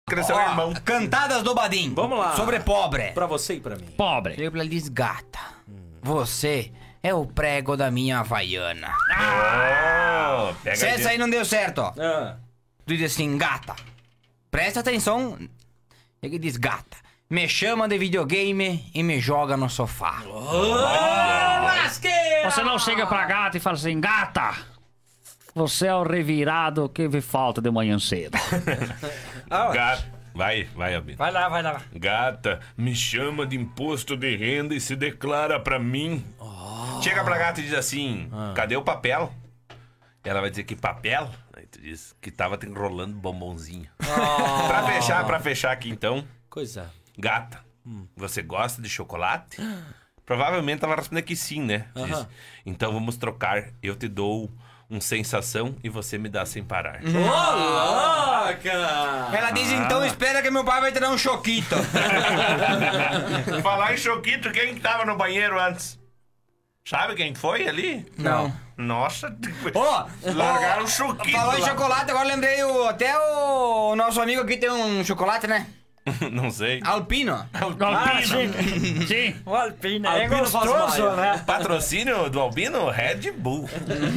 cresceu o irmão. Cantadas do Badim. Vamos lá. Sobre pobre. Pra você e pra mim. Pobre. Chega pra ele e diz, gata, você é o prego da minha Havaiana. Pega Se essa aí não deu certo, ó. Ah. Tu diz assim, gata, presta atenção. Ele diz, gata, me chama de videogame e me joga no sofá. Você não chega pra gata e fala assim, gata, você é o revirado que me falta de manhã cedo. Gata. Vai, Albino. Vai lá. Gata, me chama de imposto de renda e se declara pra mim. Chega pra gata e diz assim, cadê o papel? Ela vai dizer que papel? Aí tu diz que tava te enrolando bombonzinho. Pra fechar aqui então, Coisa. gata, você gosta de chocolate? Provavelmente ela vai responder que sim, né? Diz, então vamos trocar, eu te dou um sensação e você me dá sem parar. Louca! Ela diz, então espera que meu pai vai te dar um choquito. Falar em choquito, quem que tava no banheiro antes? Sabe quem foi ali? Não. Nossa, Ó, largaram o choquito. falou em lá. chocolate, agora lembrei até o nosso amigo aqui tem um chocolate, né? Não sei. Alpino. Alpino. Sim. O Alpine é Albino gostoso, Rosmaier. né? Patrocínio do Albino? Red Bull.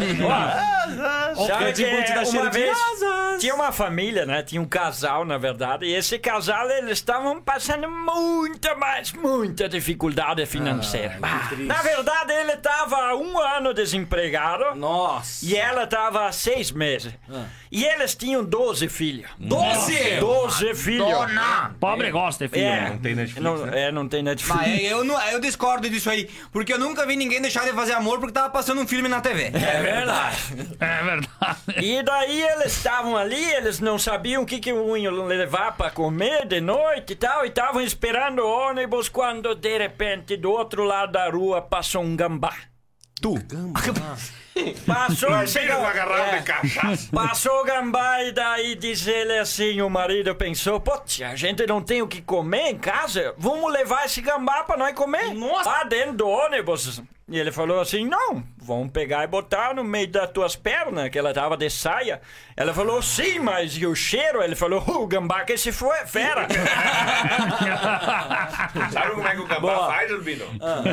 Sabe Red que Bull te dá cheiro uma de vez asas. tinha uma família, né? Tinha um casal, na verdade. E esse casal, eles estavam passando muita dificuldade financeira. Na verdade, ele estava 1 ano desempregado. Nossa. E ela estava há 6 meses. E eles tinham 12 filhos. 12! 12 filhos. Dona! Pobre gosta, filho. Não tem Netflix, né? Não tem Netflix. Mas eu discordo disso aí, porque eu nunca vi ninguém deixar de fazer amor porque tava passando um filme na TV. É verdade. É verdade. E daí eles estavam ali, eles não sabiam o que iam levar para comer de noite e tal, e estavam esperando o ônibus quando de repente do outro lado da rua passou um gambá. Passou esse Vira uma garrafa é. de cachaça. Passou o gambá e daí diz ele assim, o marido pensou, putz, a gente não tem o que comer em casa, vamos levar esse gambá pra nós comer. Nossa. Lá dentro do ônibus. E ele falou assim, não, vamos pegar e botar no meio das tuas pernas, que ela tava de saia. Ela falou, sim, mas e o cheiro? Ele falou, o gambá que se foi, fera. Sabe como é que o gambá faz, Albino?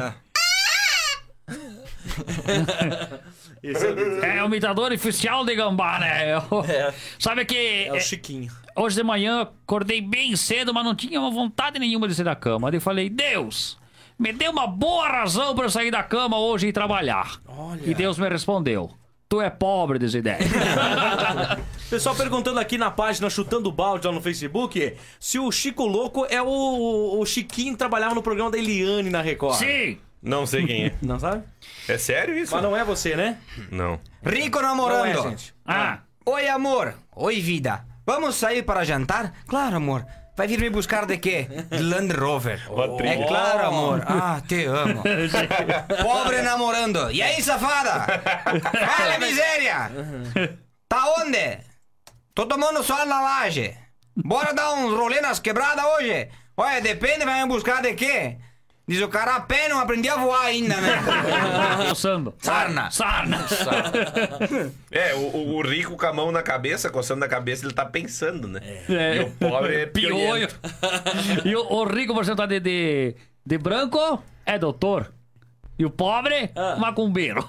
É o imitador oficial de gambá, né? Sabe que É o Chiquinho. hoje de manhã acordei bem cedo, mas não tinha uma vontade nenhuma de sair da cama. Daí eu falei, Deus, me dê uma boa razão pra eu sair da cama hoje e trabalhar. Olha. E Deus me respondeu, tu é pobre, Desidério. Pessoal perguntando aqui na página Chutando Balde lá no Facebook se o Chico Louco é o Chiquinho que trabalhava no programa da Eliane na Record. Sim. Não sei quem é. Não sabe? É sério isso? Mas não é você, né? Não. Rico Não namorando. é, gente. Ah, Oi, amor. Oi, vida. Vamos sair para jantar? Claro, amor. Vai vir me buscar de quê? De Land Rover. É claro, amor. Ah, te amo. Pobre namorando. E aí, safada? Fala, miséria. Tá onde? Tô tomando sol na laje. Bora dar uns rolê nas quebradas hoje? Olha, depende, vai me buscar de quê? Diz o cara, a pé não aprendi a voar ainda, né? coçando. Sarna. Sarna. É, o rico com a mão na cabeça, coçando a cabeça, ele tá pensando, né? E o pobre é Piolho. piolho. E o rico, por exemplo, de branco, é doutor. E o pobre, macumbeiro.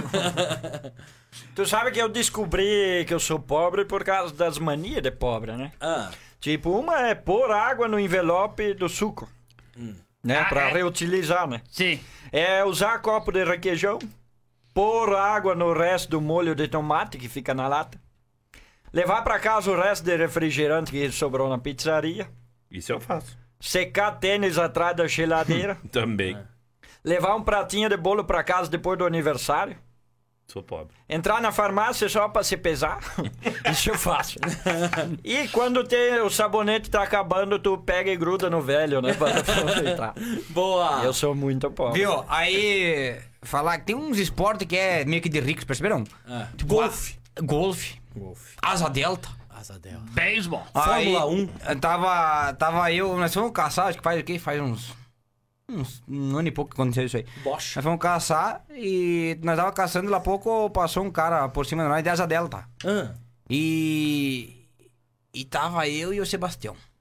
Tu sabe que eu descobri que eu sou pobre por causa das manias de pobre, né? Tipo, uma é pôr água no envelope do suco. Né? Pra reutilizar, né? Sim. É usar copo de requeijão, pôr água no resto do molho de tomate que fica na lata, levar pra casa o resto de refrigerante que sobrou na pizzaria, Isso eu faço. secar tênis atrás da geladeira, Também. levar um pratinho de bolo pra casa depois do aniversário, Sou pobre. entrar na farmácia só pra se pesar. Isso eu faço. E quando o sabonete tá acabando, tu pega e gruda no velho, né? Pra aproveitar. Boa! Eu sou muito pobre. Viu? Aí, falar que tem uns esportes que é meio que de ricos, perceberam? Tipo, Golfe. Golfe. Asa delta. Asa dela. Beisebol. Fórmula um. 1. Tava eu, nós fomos caçar, acho que faz o quê? Faz um ano e pouco que aconteceu isso aí. Bosch. Nós fomos caçar e nós tava caçando e lá a pouco passou um cara por cima de nós de asa delta. E tava eu e o Sebastião.